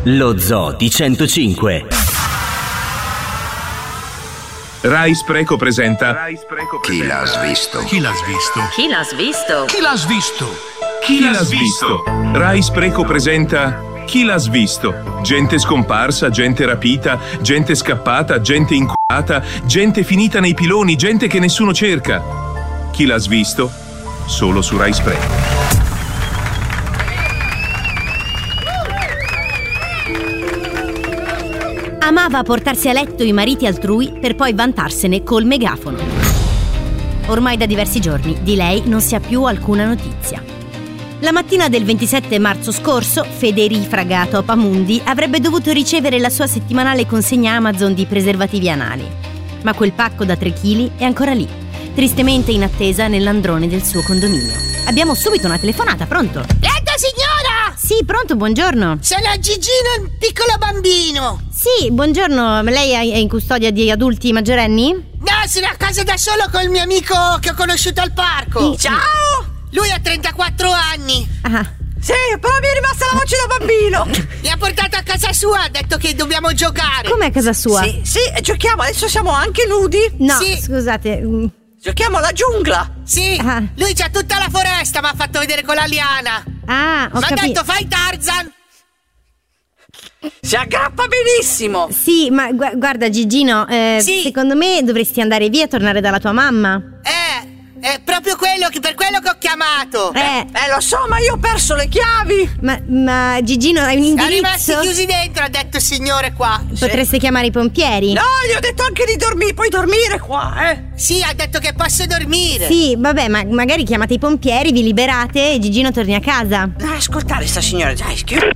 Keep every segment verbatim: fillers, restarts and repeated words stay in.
Lo Zoo di centocinque. Rai Spreco presenta Chi l'ha svisto? Chi l'ha svisto? Chi l'ha svisto? Chi l'ha svisto? Chi l'ha svisto? Rai Spreco presenta Chi l'ha svisto? Gente scomparsa, gente rapita, gente scappata, gente inculata, gente finita nei piloni, gente che nessuno cerca. Chi l'ha svisto? Solo su Rai Spreco. Amava portarsi a letto i mariti altrui per poi vantarsene col megafono. Ormai da diversi giorni di lei non si ha più alcuna notizia. La mattina del ventisette marzo scorso, Federifraga Topamundi avrebbe dovuto ricevere la sua settimanale consegna Amazon di preservativi anali. Ma quel pacco da tre chili è ancora lì, tristemente in attesa nell'androne del suo condominio. Abbiamo subito una telefonata, pronto? Pronto, signora? Sì, pronto, buongiorno. Sono Gigino, il piccolo bambino. Sì, buongiorno, lei è in custodia di adulti maggiorenni? No, sono a casa da solo col mio amico che ho conosciuto al parco. Sì. Ciao! Lui ha trentaquattro anni. Ah. Sì, però mi è rimasta la voce da bambino. Mi ha portato a casa sua, ha detto che dobbiamo giocare. Com'è casa sua? Sì, sì, giochiamo, adesso siamo anche nudi. No, Sì. scusate. mm, Giochiamo alla giungla. Sì, Ah. lui c'ha tutta la foresta, mi ha fatto vedere con la liana. Ah, ho Mi ha capito. detto fai Tarzan. Si aggrappa benissimo. Sì, ma gu- guarda Gigino, eh, Sì. secondo me dovresti andare via e tornare dalla tua mamma. Eh, è proprio quello che per quello che ho chiamato. Eh, Eh, lo so, ma io ho perso le chiavi. ma, ma Gigino hai un Siamo rimasti indirizzo? chiusi dentro, ha detto il signore qua. Potreste chiamare i pompieri? No, gli ho detto anche di dormire. Puoi dormire qua, eh. Sì, ha detto che posso dormire. Sì, vabbè, ma magari chiamate i pompieri, vi liberate e Gigino torni a casa. Dai, ascoltare sta signora, dai, schi-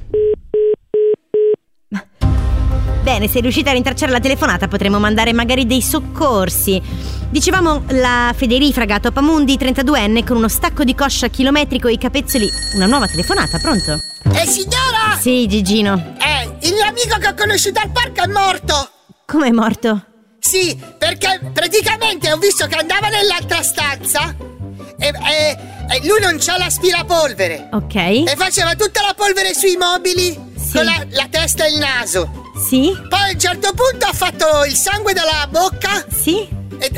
Bene, se riuscite a rintracciare la telefonata potremo mandare magari dei soccorsi. Dicevamo la Federifraga Topamundi, trentaduenne, con uno stacco di coscia chilometrico e i capezzoli. Una nuova telefonata, pronto? Eh, signora! Sì, Gigino. Eh, il mio amico che ho conosciuto al parco è morto. Come è morto? Sì, perché praticamente ho visto che andava nell'altra stanza e, e- e lui non c'ha l'aspirapolvere. Ok. E faceva tutta la polvere sui mobili Sì. con la, la testa e il naso. Sì? Poi a un certo punto ha fatto il sangue dalla bocca Sì? ed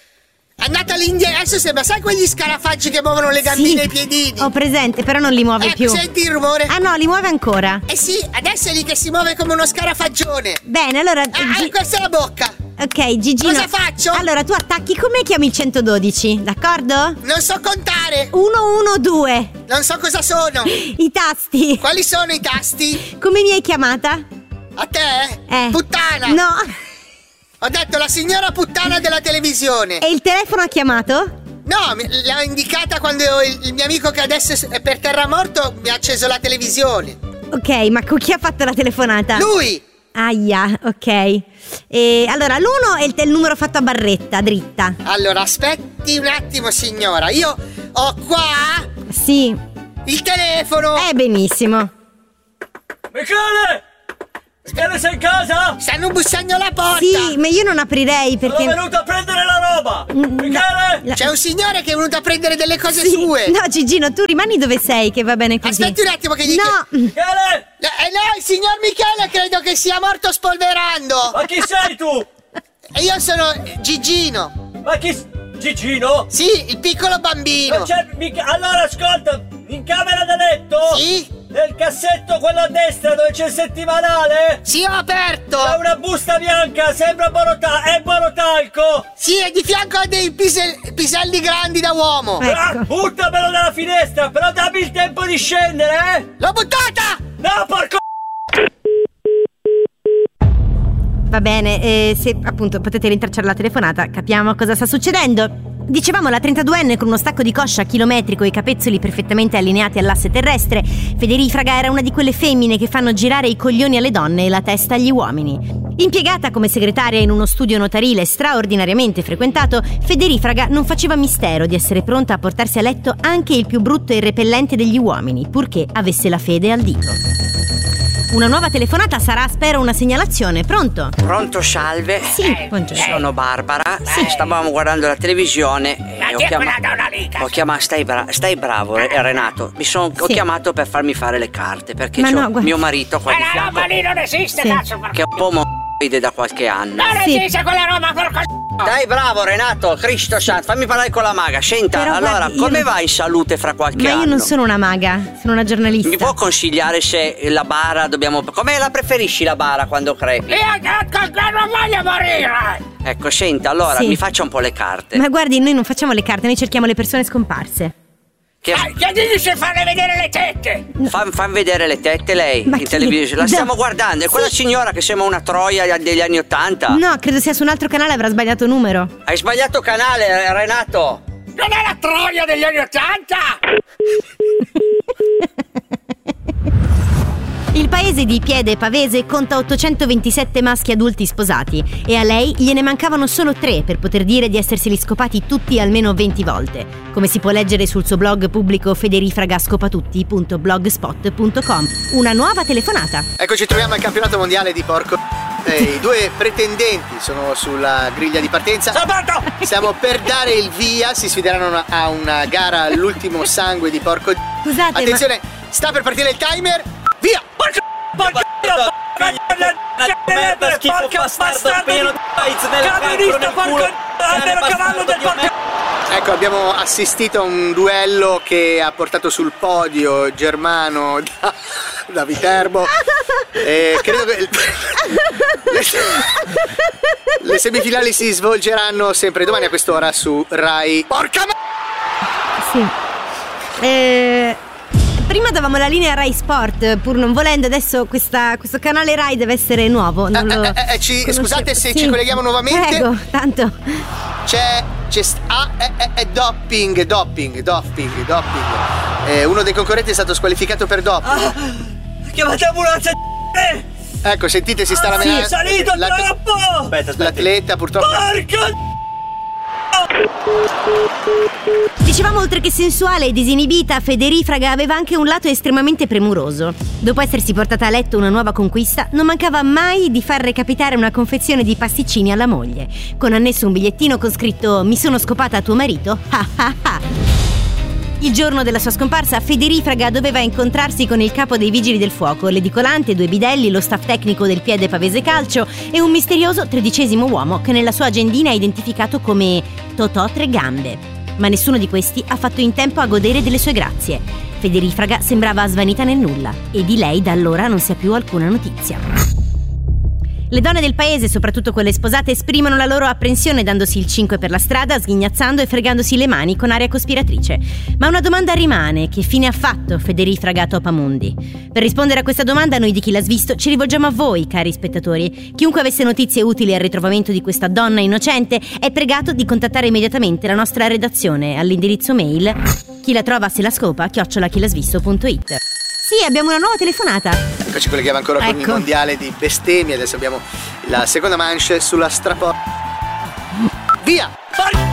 è andata all'indietro. Adesso sembra, sai quegli scarafaggi che muovono le gambine Sì. e i piedini? Ho presente, però non li muove Ecco, più. senti il rumore? Ah no, li muove ancora. Eh sì, adesso è lì che si muove come uno scarafaggione. Bene, allora Ah, Gi- questa è la bocca. ok, Gigino. Cosa faccio? Allora tu attacchi con me e chiami il centododici, d'accordo? Non so contare. uno uno due. Non so cosa sono. I tasti. Quali sono i tasti? Come mi hai chiamata? A te? Eh. Puttana. No. Ho detto la signora puttana della televisione. E il telefono ha chiamato? No, mi- l'ho indicata quando il, il mio amico che adesso è per terra morto mi ha acceso la televisione. Ok, ma con chi ha fatto la telefonata? Lui! Aia, ok. E allora l'uno è il, è il numero fatto a barretta, dritta. Allora, aspetti un attimo, signora. Io ho qua Sì. il telefono. Eh, benissimo. Michele! Michele, sei in casa? Stanno bussando alla porta. Sì, ma io non aprirei perché... Sono venuto a prendere la roba! Mm, Michele! la- C'è un signore che è venuto a prendere delle cose Sì. sue. No, Gigino, tu rimani dove sei, che va bene così. Aspetti un attimo che gli No. Michele! Eh no, il signor Michele credo che sia morto spolverando. Ma chi sei tu? E io sono Gigino. Ma chi... Gigino? Sì, il piccolo bambino. Non c'è... Mich- allora, ascolta! In camera da letto? Sì? Nel cassetto quello a destra dove c'è il settimanale? Sì, ho aperto. C'è una busta bianca, sembra borotalco. È borotalco! Sì, e di fianco ha dei pisel- piselli grandi da uomo. Eh. Ah, Ecco. buttamelo dalla finestra, però dammi il tempo di scendere, eh! L'ho buttata! No, porco... Va bene, eh, se appunto potete rintracciare la telefonata, capiamo cosa sta succedendo. Dicevamo la trentaduenne con uno stacco di coscia chilometrico e i capezzoli perfettamente allineati all'asse terrestre. Federifraga era una di quelle femmine che fanno girare i coglioni alle donne e la testa agli uomini. Impiegata come segretaria in uno studio notarile straordinariamente frequentato, Federifraga non faceva mistero di essere pronta a portarsi a letto anche il più brutto e repellente degli uomini, purché avesse la fede al dito. Una nuova telefonata sarà, spero, una segnalazione. Pronto? Pronto, salve? Sì, buongiorno. Sono Barbara. Sì. Stavamo guardando la televisione e ho chiamato. Ho chiamato. Stai, bra- stai bravo, eh, Renato. Mi sono Sì. ho chiamato per farmi fare le carte perché Ma c'ho no, guarda- mio marito qua di Quella fianco roba lì non esiste, Sì. cazzo, porco. che è un po' mo***ide da qualche anno. Non Sì. esiste quella roba, porco. Dai, bravo Renato, Cristo santo, fammi parlare con la maga. Senta, Però, allora, guardi, io come non- va in salute fra qualche Ma anno? io non sono una maga, sono una giornalista. Mi può consigliare se la bara dobbiamo... Come la preferisci la bara quando crepi? Io che non voglio morire. Ecco, senta, allora Sì. mi faccia un po' le carte. Ma guardi, noi non facciamo le carte, noi cerchiamo le persone scomparse. Che... Eh, Chiedili se fanno vedere le tette. Fa, fan vedere le tette lei Ma in chi? televisione. La No. stiamo guardando, è quella Sì. signora che sembra una troia degli anni Ottanta. No, credo sia su un altro canale, avrà sbagliato numero. Hai sbagliato canale, eh, Renato. Non è la troia degli anni Ottanta. Il paese di Piede Pavese conta ottocentoventisette maschi adulti sposati e a lei gliene mancavano solo tre per poter dire di esserseli scopati tutti almeno venti volte, come si può leggere sul suo blog pubblico federifragascopatutti punto blogspot punto com. Una nuova telefonata. Ecco, ci troviamo al campionato mondiale di porco. Eh, I due pretendenti sono sulla griglia di partenza. Stiamo per dare il via, si sfideranno una- a una gara all'ultimo sangue di porco. Scusate, Attenzione, sta per partire il timer. Via! Merda, schifo bastardo pieno di AIDS nel cancro nel culo. Almeno cavallo del porco. Ecco, abbiamo assistito a un duello che ha portato sul podio Germano da, da Viterbo. E credo che il- le, le semifinali si svolgeranno sempre domani a quest'ora su Rai. Porca ma... Sì. Eh, prima davamo la linea Rai Sport, pur non volendo, adesso questa- questo canale Rai deve essere nuovo. Non lo Eh, eh, eh, ci- conoscevo. scusate se Sì. ci colleghiamo nuovamente. Prego, tanto. C'è, c'è st- ah, è, è, è doping, doping, doping, doping. Eh, uno dei concorrenti è stato squalificato per doping. Chiamate ambulanza. Ecco, sentite, si sta Sì, lamentando. è salito La- troppo. Aspetta, aspetta. L'atleta purtroppo. Porco. Dicevamo, oltre che sensuale e disinibita, Federifraga aveva anche un lato estremamente premuroso. Dopo essersi portata a letto una nuova conquista, non mancava mai di far recapitare una confezione di pasticcini alla moglie, con annesso un bigliettino con scritto "Mi sono scopata a tuo marito". Ah ah ah. Il giorno della sua scomparsa, Federifraga doveva incontrarsi con il capo dei vigili del fuoco, l'edicolante, due bidelli, lo staff tecnico del Piede Pavese Calcio e un misterioso tredicesimo uomo che nella sua agendina ha identificato come Totò Tre Gambe. Ma nessuno di questi ha fatto in tempo a godere delle sue grazie. Federifraga sembrava svanita nel nulla e di lei da allora non si ha più alcuna notizia. Le donne del paese, soprattutto quelle sposate, esprimono la loro apprensione dandosi il cinque per la strada, sghignazzando e fregandosi le mani con aria cospiratrice. Ma una domanda rimane: che fine ha fatto Federifraga Topamundi? Per rispondere a questa domanda noi di Chi l'ha svisto ci rivolgiamo a voi, cari spettatori. Chiunque avesse notizie utili al ritrovamento di questa donna innocente è pregato di contattare immediatamente la nostra redazione all'indirizzo mail chi la trova se la scopa chiocciola chilasvisto punto it. Sì, abbiamo una nuova telefonata. Ecco, ci colleghiamo ancora con il Ecco. mondiale di bestemmie. Adesso abbiamo la seconda manche sulla strappo. Via!